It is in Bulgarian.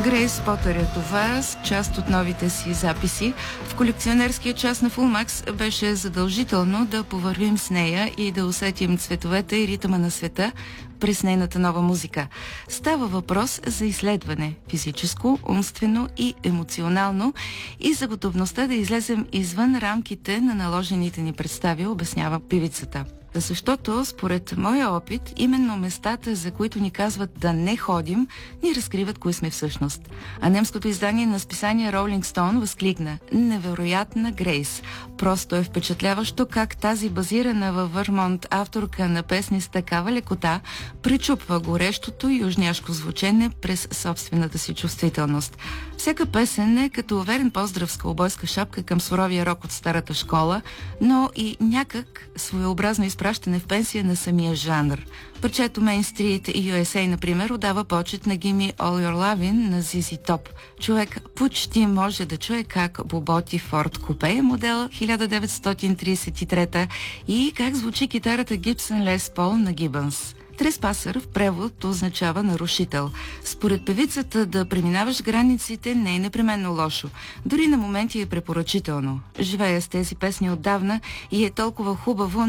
Грейс Потър е това с част от новите си записи. В колекционерския час на Fullmax беше задължително да повървим с нея и да усетим цветовете и ритъма на света през нейната нова музика. Става въпрос за изследване – физическо, умствено и емоционално, и за готовността да излезем извън рамките на наложените ни представи, обяснява певицата. Защото, според моя опит, именно местата, за които ни казват да не ходим, ни разкриват кои сме всъщност. А немското издание на списание Rolling Stone възкликна: невероятна Грейс. Просто е впечатляващо как тази базирана във Върмонт авторка на песни с такава лекота пречупва горещото южняшко звучене през собствената си чувствителност. Всяка песен е като уверен поздрав с каубойска шапка към суровия рок от старата школа, но и някак своеобразно изпращане в пенсия на самия жанр. Парчето Main Street и USA, например, отдава почет на Gimme All Your Lovin' на ZZ Top. Човек почти може да чуе как боботи Форд Купе, модел 1933, и как звучи китарата Gibson Les Paul на Гибънс. Треспасър в превод означава нарушител. Според певицата да преминаваш границите не е непременно лошо. Дори на моменти е препоръчително. Живея с тези песни отдавна и е толкова хубаво